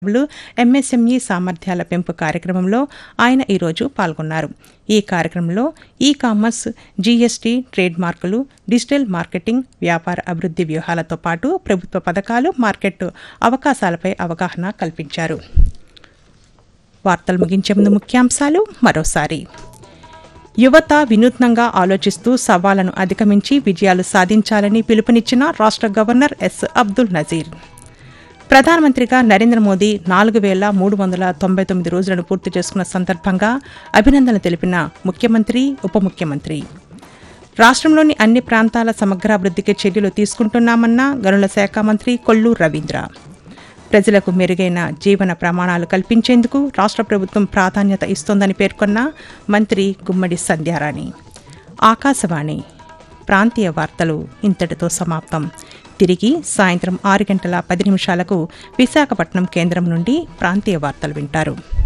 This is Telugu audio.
ఎంఎస్ఎంఈ సామర్థ్యాల పెంపు కార్యక్రమంలో ఆయన ఈరోజు పాల్గొన్నారు. ఈ కార్యక్రమంలో ఈ-కామర్స్, జీఎస్టీ, ట్రేడ్ మార్కులు, డిజిటల్ మార్కెటింగ్, వ్యాపార అభివృద్ధి వ్యూహాలతో పాటు ప్రభుత్వ పథకాలు, మార్కెట్ అవకాశాలపై అవగాహన కల్పించారు. వార్తలు ముగించే ముందు ముఖ్యాంశాలు మరోసారి. యువత వినూత్నంగా ఆలోచిస్తూ సవాళ్లను అధిగమించి విజయాలు సాధించాలని పిలుపునిచ్చిన రాష్ట్ర గవర్నర్ ఎస్. అబ్దుల్ నజీర్. ప్రధానమంత్రిగా నరేంద్ర మోదీ 4,399 రోజులను పూర్తి చేసుకున్న సందర్భంగా అభినందనలు తెలిపిన ముఖ్యమంత్రి, ఉప ముఖ్యమంత్రి. రాష్ట్రంలోని అన్ని ప్రాంతాల సమగ్రాభివృద్ధికి చర్యలు తీసుకుంటున్నామన్న గనుల శాఖ మంత్రి కొల్లు రవీంద్ర. ప్రజలకు మెరుగైన జీవన ప్రమాణాలు కల్పించేందుకు రాష్ట్ర ప్రభుత్వం ప్రాధాన్యత ఇస్తోందని పేర్కొన్న మంత్రి గుమ్మడి సంధ్యారాణి. ఆకాశవాణి ప్రాంతీయ వార్తలు ఇంతటితో సమాప్తం. తిరిగి సాయంత్రం 6:10 విశాఖపట్నం కేంద్రం నుండి ప్రాంతీయ వార్తలు వింటారు.